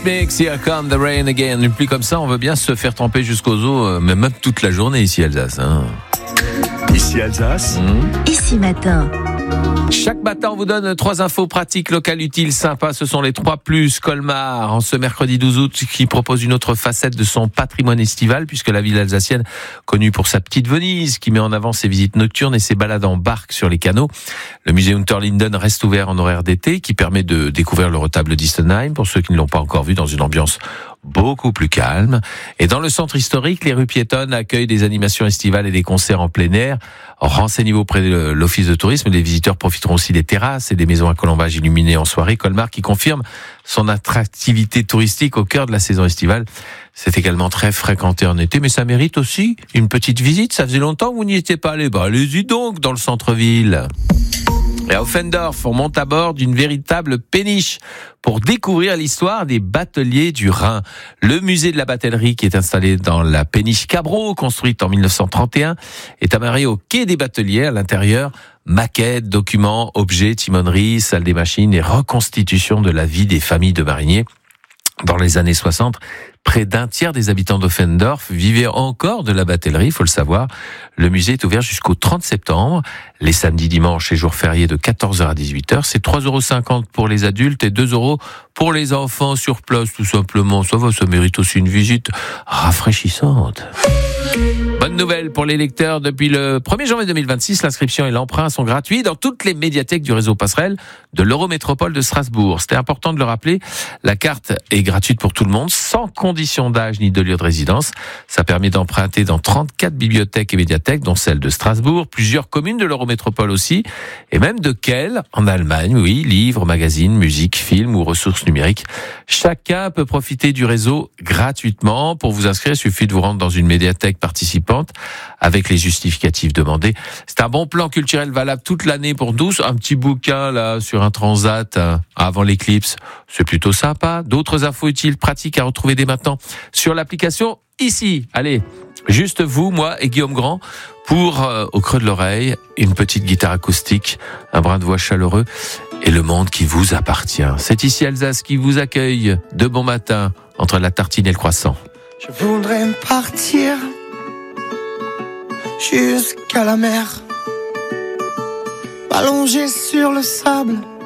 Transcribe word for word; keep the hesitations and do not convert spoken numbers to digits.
Mix, here come the rain again. Une pluie comme ça, on veut bien se faire tremper jusqu'aux os, mais même toute la journée ici Alsace. Hein. Ici Alsace. Mmh. Ici matin. Chaque matin, on vous donne trois infos pratiques, locales, utiles, sympas. Ce sont les trois plus Colmar, en ce mercredi douze août, qui propose une autre facette de son patrimoine estival, puisque la ville alsacienne, connue pour sa petite Venise, qui met en avant ses visites nocturnes et ses balades en barque sur les canaux. Le musée Unterlinden reste ouvert en horaire d'été, qui permet de découvrir le retable d'Istenheim, pour ceux qui ne l'ont pas encore vu, dans une ambiance beaucoup plus calme. Et dans le centre historique, les rues piétonnes accueillent des animations estivales et des concerts en plein air. Renseignez-vous auprès de l'office de tourisme. Les visiteurs profiteront aussi des terrasses et des maisons à colombage illuminées en soirée. Colmar qui confirme son attractivité touristique au cœur de la saison estivale. C'est également très fréquenté en été, mais ça mérite aussi une petite visite. Ça faisait longtemps que vous n'y étiez pas allé. Bah, allez-y donc dans le centre-ville. Et à Offendorf, on monte à bord d'une véritable péniche pour découvrir l'histoire des bateliers du Rhin. Le musée de la batellerie, qui est installé dans la péniche Cabreau, construite en mille neuf cent trente et un, est amarré au quai des bateliers. À l'intérieur, maquettes, documents, objets, timoneries, salles des machines et reconstitution de la vie des familles de mariniers. Dans les années soixante, près d'un tiers des habitants d'Offendorf vivaient encore de la batellerie, il faut le savoir. Le musée est ouvert jusqu'au trente septembre, les samedis, dimanches et jours fériés de quatorze heures à dix-huit heures. C'est trois euros cinquante pour les adultes et deux euros pour les enfants sur place, tout simplement. Ça va, ça mérite aussi une visite rafraîchissante. Bonne nouvelle pour les lecteurs, depuis le premier janvier deux mille vingt-six, l'inscription et l'emprunt sont gratuits dans toutes les médiathèques du réseau Passerelle de l'Eurométropole de Strasbourg. C'était important de le rappeler, la carte est gratuite pour tout le monde, sans condition d'âge ni de lieu de résidence. Ça permet d'emprunter dans trente-quatre bibliothèques et médiathèques, dont celle de Strasbourg, plusieurs communes de l'Eurométropole aussi, et même de Kiel, en Allemagne, oui, livres, magazines, musique, films ou ressources numériques. Chacun peut profiter du réseau gratuitement. Pour vous inscrire, il suffit de vous rendre dans une médiathèque participante avec les justificatifs demandés. C'est un bon plan culturel valable toute l'année pour tous. Un petit bouquin là sur un transat hein, avant l'éclipse, c'est plutôt sympa. D'autres infos utiles, pratiques à retrouver dès maintenant sur l'application ici. Allez, juste vous, moi et Guillaume Grand pour, euh, au creux de l'oreille, une petite guitare acoustique, un brin de voix chaleureux et le monde qui vous appartient. C'est ici Alsace qui vous accueille de bon matin entre la tartine et le croissant. Je voudrais partir jusqu'à la mer, m'allonger sur le sable